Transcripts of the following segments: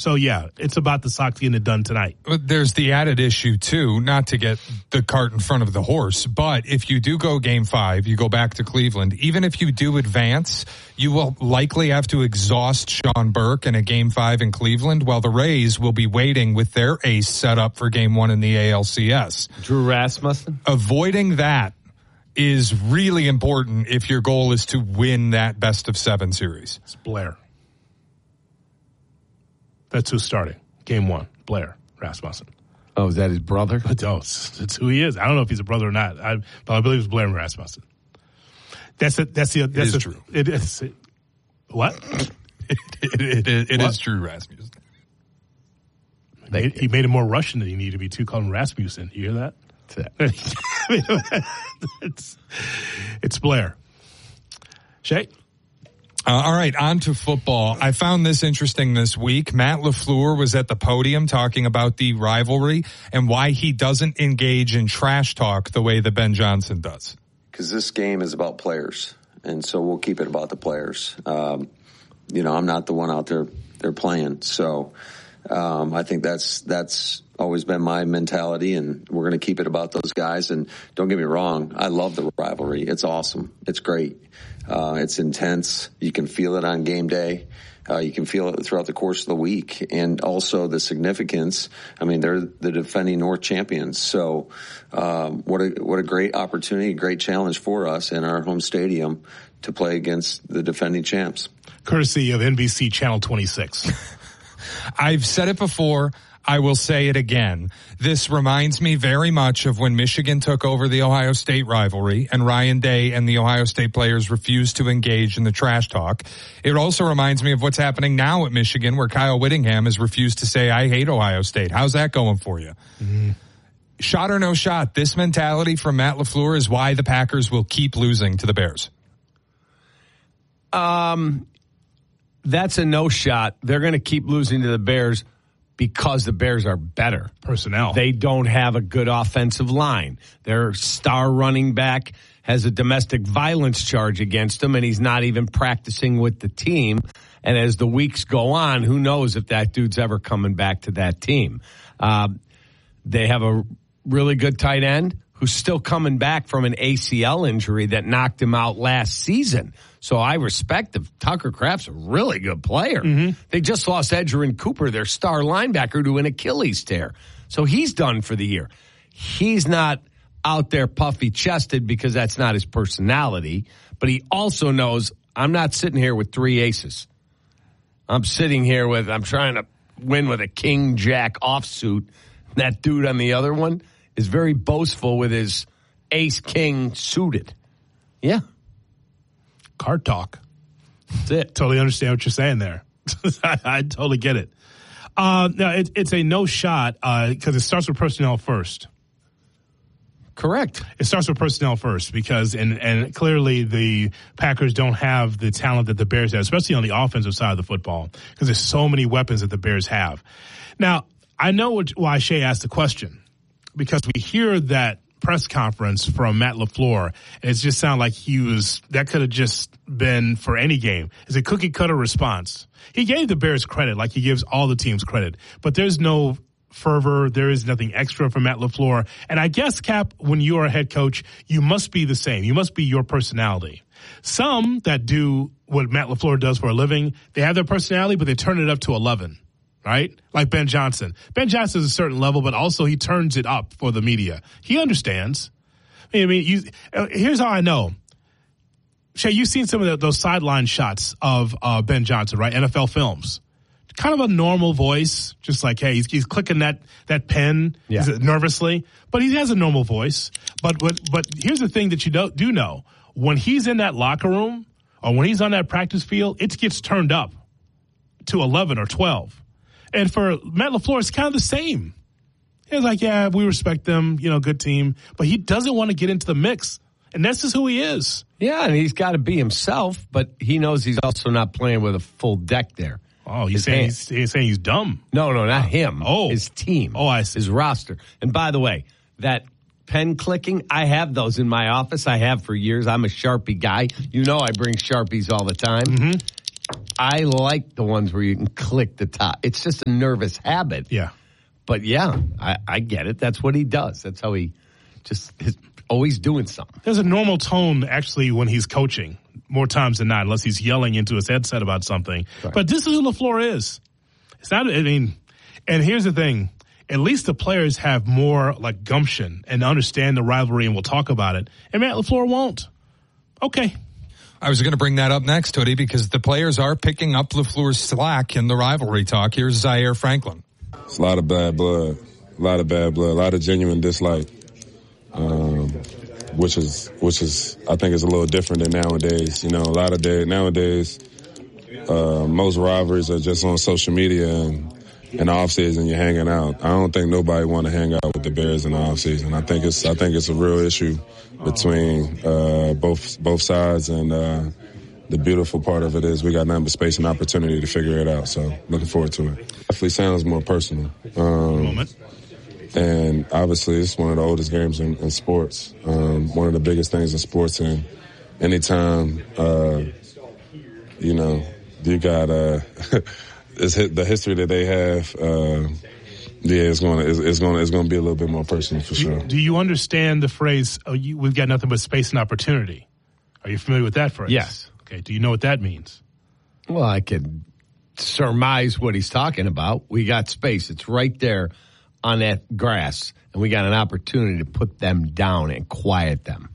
So, yeah, it's about the Sox getting it done tonight. But there's the added issue, too, not to get the cart in front of the horse, but if you do go Game 5, you go back to Cleveland, even if you do advance, you will likely have to exhaust Sean Burke in a Game 5 in Cleveland, while the Rays will be waiting with their ace set up for Game 1 in the ALCS. Drew Rasmussen? Avoiding that is really important if your goal is to win that best-of-7 series. It's Blair. That's who's starting. Game 1, Blair Rasmussen. Oh, is that his brother? That's who he is. I don't know if he's a brother or not, but I believe it's Blair Rasmussen. That's true. It is. What? It is true, Rasmussen. He made it more Russian than he needed to be, too, calling him Rasmussen. You hear that? It's Blair. Shay? All right, on to football. I found this interesting this week. Matt LaFleur was at the podium talking about the rivalry and why he doesn't engage in trash talk the way that Ben Johnson does. Because this game is about players, and so we'll keep it about the players. I'm not the one out there playing, so I think that's always been my mentality, and we're going to keep it about those guys. And don't get me wrong, I love the rivalry. It's awesome. It's great. It's intense. You can feel it on game day. You can feel it throughout the course of the week, and also the significance. I mean, they're the defending North champions. So, what a great opportunity, great challenge for us in our home stadium to play against the defending champs. Courtesy of NBC Channel 26. I've said it before. I will say it again. This reminds me very much of when Michigan took over the Ohio State rivalry and Ryan Day and the Ohio State players refused to engage in the trash talk. It also reminds me of what's happening now at Michigan, where Kyle Whittingham has refused to say, I hate Ohio State. How's that going for you? Mm-hmm. Shot or no shot, this mentality from Matt LaFleur is why the Packers will keep losing to the Bears. That's a no shot. They're going to keep losing to the Bears because the Bears are better. Personnel. They don't have a good offensive line. Their star running back has a domestic violence charge against him, and he's not even practicing with the team. And as the weeks go on, who knows if that dude's ever coming back to that team. They have a really good tight end who's still coming back from an ACL injury that knocked him out last season. So I respect him. Tucker Kraft's a really good player. Mm-hmm. They just lost Edgerrin Cooper, their star linebacker, to an Achilles tear. So he's done for the year. He's not out there puffy-chested because that's not his personality. But he also knows, I'm not sitting here with three aces. I'm trying to win with a king-jack offsuit. That dude on the other one is very boastful with his ace-king suited. Yeah. Card talk. That's it. Totally understand what you're saying there. I totally get it. No, it's a no shot because it starts with personnel first. Correct. It starts with personnel first because, and clearly the Packers don't have the talent that the Bears have, especially on the offensive side of the football, because there's so many weapons that the Bears have. Now, I know why Shay asked the question, because we hear that press conference from Matt LaFleur, and it just sounded like that could have just been for any game. It's a cookie cutter response. He gave the Bears credit like he gives all the teams credit, but there's no fervor. There is nothing extra from Matt LaFleur. And I guess, Cap, when you are a head coach, you must be the same. You must be your personality. Some that do what Matt LaFleur does for a living, they have their personality, but they turn it up to 11. Right? Like Ben Johnson. Ben Johnson is a certain level, but also he turns it up for the media. He understands. Here's how I know. Shay, you've seen some of those sideline shots of Ben Johnson, right? NFL films. Kind of a normal voice, just like, hey, he's clicking that pen nervously, but he has a normal voice. But here's the thing that you do know. When he's in that locker room or when he's on that practice field, it gets turned up to 11 or 12. And for Matt LaFleur, it's kind of the same. He's like, yeah, we respect them, good team. But he doesn't want to get into the mix. And this is who he is. Yeah, and he's got to be himself, but he knows he's also not playing with a full deck there. Oh, he's saying he's dumb. No, not him. Oh. His team. Oh, I see. His roster. And by the way, that pen clicking, I have those in my office. I have for years. I'm a Sharpie guy. I bring Sharpies all the time. Mm-hmm. I like the ones where you can click the top. It's just a nervous habit. Yeah. But yeah, I get it. That's what he does. That's how he just is always doing something. There's a normal tone actually when he's coaching more times than not, unless he's yelling into his headset about something. Right. But this is who LaFleur is. It's not, I mean, and here's the thing. At least the players have more like gumption and understand the rivalry and we'll talk about it. And Matt LaFleur won't. Okay. I was going to bring that up next, Hoodie, because the players are picking up LaFleur's slack in the rivalry talk. Here's Zaire Franklin. It's a lot of bad blood, a lot of genuine dislike, which is I think is a little different than nowadays. You know, nowadays, most rivalries are just on social media and in the off season you're hanging out. I don't think nobody want to hang out with the Bears in the off season. I think it's a real issue between both sides, and the beautiful part of it is we got nothing but space and opportunity to figure it out. So looking forward to it. Definitely sounds more personal. And obviously it's one of the oldest games in sports. One of the biggest things in sports, and anytime you got the history that they have. It's going to be a little bit more personal for sure. Do you understand the phrase? We've got nothing but space and opportunity. Are you familiar with that phrase? Yes. Okay. Do you know what that means? Well, I can surmise what he's talking about. We got space. It's right there on that grass, and we got an opportunity to put them down and quiet them.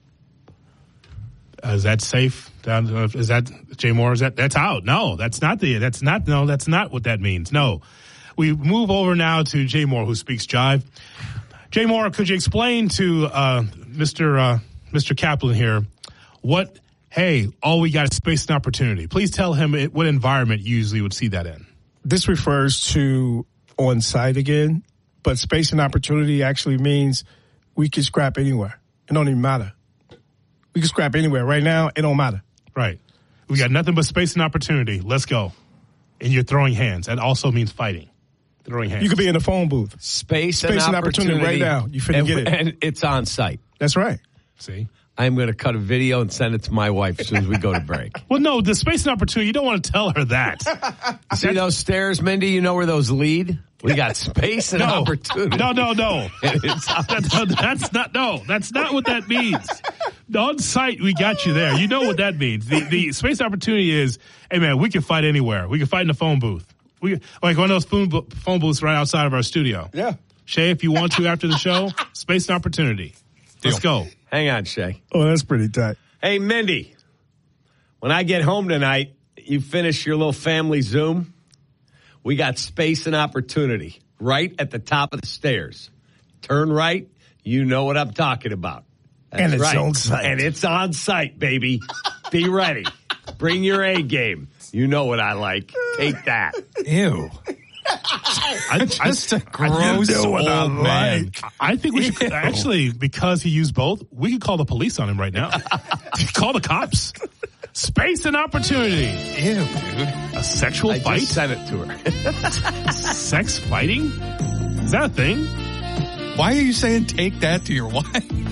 Is that safe? Is that Jay Moore? That's out? No, that's not what that means. No. We move over now to Jay Moore, who speaks jive. Jay Moore, could you explain to Mr. Kaplan here all we got is space and opportunity. Please tell him what environment you usually would see that in. This refers to on site again, but space and opportunity actually means we can scrap anywhere. It don't even matter. We can scrap anywhere. Right now, it don't matter. Right. We got nothing but space and opportunity. Let's go. And you're throwing hands. That also means fighting. Throwing hands. You could be in the phone booth. Space and opportunity right now. You finna get it. And it's on site. That's right. See? I'm going to cut a video and send it to my wife as soon as we go to break. Well, no, the space and opportunity, you don't want to tell her that. See those stairs, Mindy? You know where those lead? We got space and opportunity. No. That's not what that means. On site, we got you there. You know what that means. The space opportunity is, hey man, we can fight anywhere. We can fight in the phone booth. Like one of those phone booths right outside of our studio. Yeah. Shay, if you want to after the show, space and opportunity. Let's go. Hang on, Shay. Oh, that's pretty tight. Hey, Mindy, when I get home tonight, you finish your little family Zoom. We got space and opportunity right at the top of the stairs. Turn right. You know what I'm talking about. That's and it's right. on site. And it's on site, baby. Be ready. Bring your A game. You know what I like. Take that. Ew. Just a gross old man. I think we should actually, because he used both, we could call the police on him right now. Call the cops. Space and opportunity. Ew, dude. A sexual fight? I just sent it to her. Sex fighting? Is that a thing? Why are you saying take that to your wife?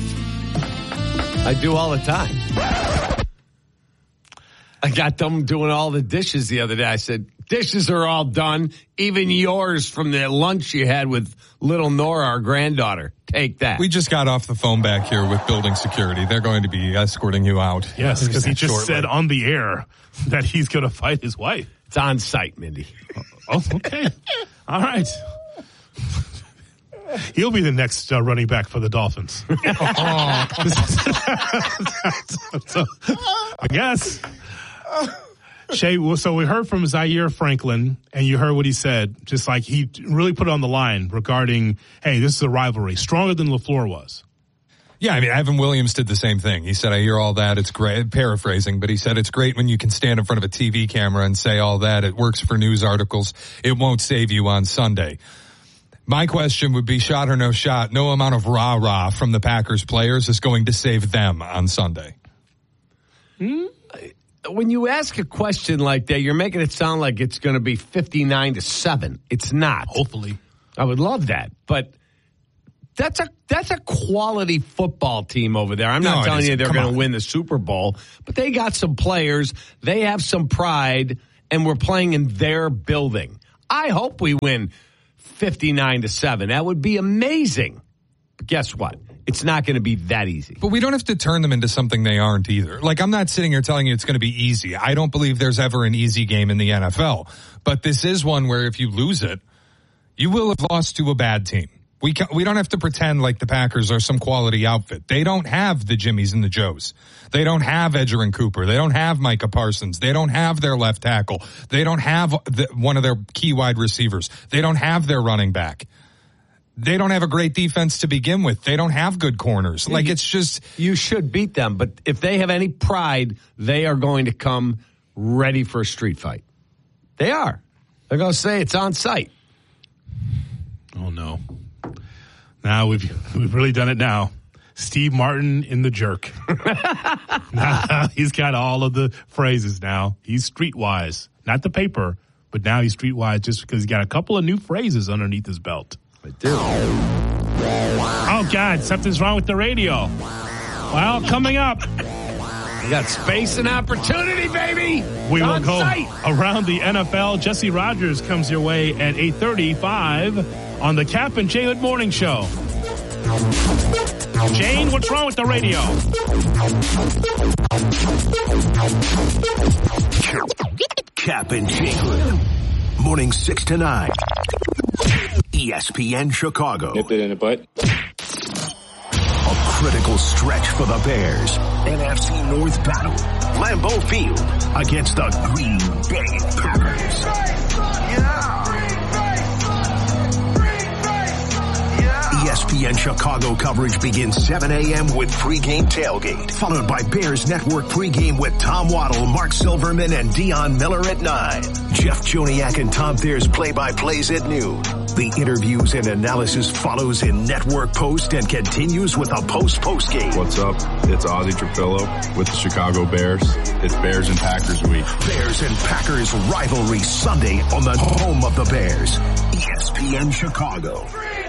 I do all the time. I got them doing all the dishes the other day. I said, dishes are all done. Even yours from the lunch you had with little Nora, our granddaughter. Take that. We just got off the phone back here with building security. They're going to be escorting you out. Yes, because he just said on the air that he's going to fight his wife. It's on site, Mindy. Oh, okay. All right. He'll be the next running back for the Dolphins. So, I guess. Shay, so we heard from Zaire Franklin, and you heard what he said, just like he really put it on the line regarding, hey, this is a rivalry, stronger than LaFleur was. Yeah, I mean, Evan Williams did the same thing. He said, I hear all that. It's great. Paraphrasing, but he said it's great when you can stand in front of a TV camera and say all that. It works for news articles. It won't save you on Sunday. My question would be, shot or no shot, no amount of rah-rah from the Packers players is going to save them on Sunday. When you ask a question like that, you're making it sound like it's going to be 59-7. It's not. Hopefully. I would love that, but that's a quality football team over there. I'm not telling you they're going to win the Super Bowl, but they got some players. They have some pride, and we're playing in their building. I hope we win 59-7. That would be amazing. But guess what? It's not going to be that easy. But we don't have to turn them into something they aren't either. Like, I'm not sitting here telling you it's going to be easy. I don't believe there's ever an easy game in the NFL. But this is one where if you lose it, you will have lost to a bad team. We don't have to pretend like the Packers are some quality outfit. They don't have the Jimmies and the Joes. They don't have Edger and Cooper. They don't have Micah Parsons. They don't have their left tackle. They don't have one of their key wide receivers. They don't have their running back. They don't have a great defense to begin with. They don't have good corners. Like, it's just... You should beat them, but if they have any pride, they are going to come ready for a street fight. They are. They're going to say it's on site. Oh, no. Now we've really done it now. Steve Martin in the jerk. Now he's got all of the phrases now. He's streetwise. Not the paper, but now he's streetwise just because he's got a couple of new phrases underneath his belt. I do. Oh, God, something's wrong with the radio. Well, coming up. We got space and opportunity, baby. We will on go site. Around the NFL. Jesse Rogers comes your way at 8:35 on the Cap and Jalen Morning Show. Jane, what's wrong with the radio? Cap and Jalen. Morning 6 to 9. ESPN Chicago. Nip it in the butt. A critical stretch for the Bears. NFC North battle. Lambeau Field against the Green Bay Packers. ESPN Chicago coverage begins 7 a.m. with pregame tailgate, followed by Bears Network pregame with Tom Waddle, Mark Silverman, and Dion Miller at 9. Jeff Joniak and Tom Thayer play-by-plays at noon. The interviews and analysis follows in network post and continues with a post-game. What's up? It's Ozzie Trapillo with the Chicago Bears. It's Bears and Packers week. Bears and Packers rivalry Sunday on the home of the Bears. ESPN Chicago.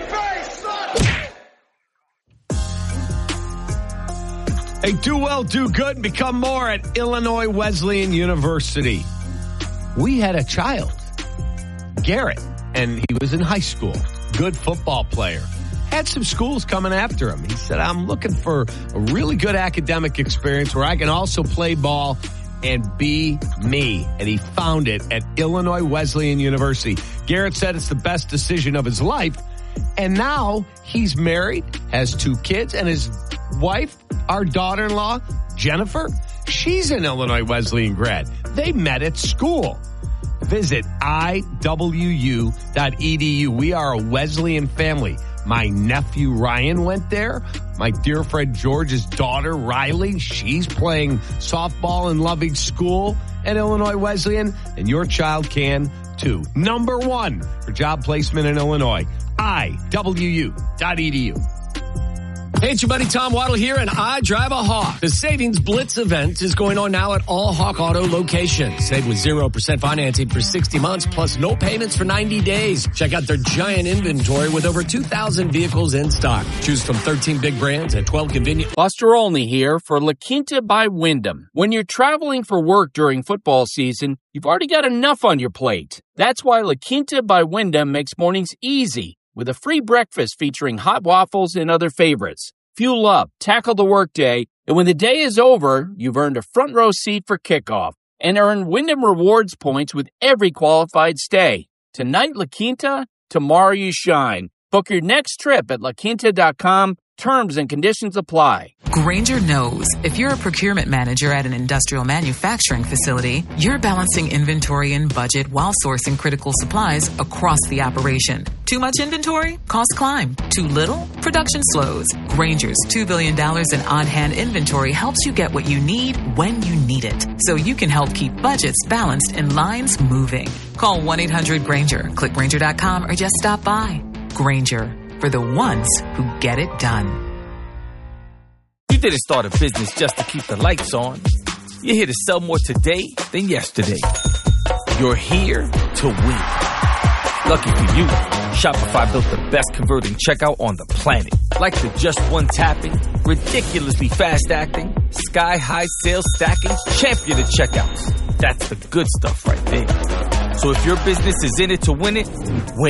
Hey, do well, do good, and become more at Illinois Wesleyan University. We had a child, Garrett, and he was in high school. Good football player. Had some schools coming after him. He said, I'm looking for a really good academic experience where I can also play ball and be me. And he found it at Illinois Wesleyan University. Garrett said it's the best decision of his life. And now he's married, has 2 kids, and his wife, our daughter-in-law, Jennifer, she's an Illinois Wesleyan grad. They met at school. Visit iwu.edu. We are a Wesleyan family. My nephew Ryan went there. My dear friend George's daughter Riley, she's playing softball in Loving School at Illinois Wesleyan, and your child can too. Number 1 for job placement in Illinois. iwu.edu. Hey, it's your buddy Tom Waddle here, and I drive a Hawk. The Savings Blitz event is going on now at all Hawk Auto locations. Save with 0% financing for 60 months, plus no payments for 90 days. Check out their giant inventory with over 2,000 vehicles in stock. Choose from 13 big brands and 12 convenient. Buster Olney here for La Quinta by Wyndham. When you're traveling for work during football season, you've already got enough on your plate. That's why La Quinta by Wyndham makes mornings easy, with a free breakfast featuring hot waffles and other favorites. Fuel up, tackle the workday, and when the day is over, you've earned a front row seat for kickoff and earn Wyndham Rewards points with every qualified stay. Tonight, La Quinta, tomorrow you shine. Book your next trip at laquinta.com. Terms and conditions apply. Grainger knows if you're a procurement manager at an industrial manufacturing facility, you're balancing inventory and budget while sourcing critical supplies across the operation. Too much inventory? Costs climb. Too little? Production slows. Grainger's $2 billion in on-hand inventory helps you get what you need when you need it, so you can help keep budgets balanced and lines moving. Call 1-800-GRAINGER, click Grainger.com, or just stop by. Grainger, for the ones who get it done. You didn't start a business just to keep the lights on. You're here to sell more today than yesterday. You're here to win. Lucky for you, Shopify built the best converting checkout on the planet. Like the just one tapping, ridiculously fast acting, sky high sales stacking, champion of checkouts. That's the good stuff right there. So if your business is in it to win it, win